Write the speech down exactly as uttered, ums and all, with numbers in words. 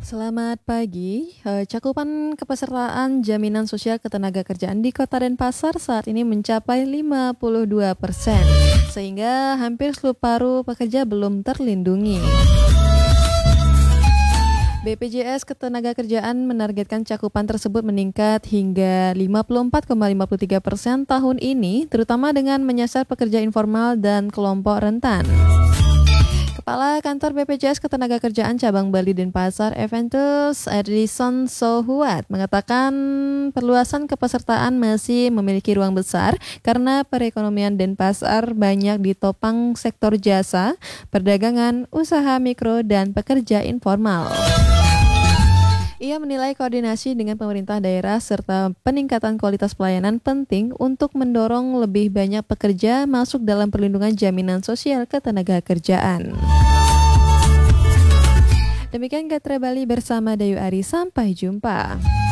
Selamat pagi. Eh, Cakupan kepesertaan jaminan sosial ketenagakerjaan di Kota Denpasar saat ini mencapai lima puluh dua persen, sehingga hampir separuh pekerja belum terlindungi. B P J S Ketenagakerjaan menargetkan cakupan tersebut meningkat hingga lima puluh empat koma lima puluh tiga persen tahun ini, terutama dengan menyasar pekerja informal dan kelompok rentan. Kepala Kantor B P J S Ketenagakerjaan Cabang Bali Denpasar, Eventus Edison Sohuat, mengatakan perluasan kepesertaan masih memiliki ruang besar karena perekonomian Denpasar banyak ditopang sektor jasa, perdagangan, usaha mikro, dan pekerja informal. Ia menilai koordinasi dengan pemerintah daerah serta peningkatan kualitas pelayanan penting untuk mendorong lebih banyak pekerja masuk dalam perlindungan jaminan sosial ketenagakerjaan. Demikian Gatra Bali bersama Dayu Ari, sampai jumpa.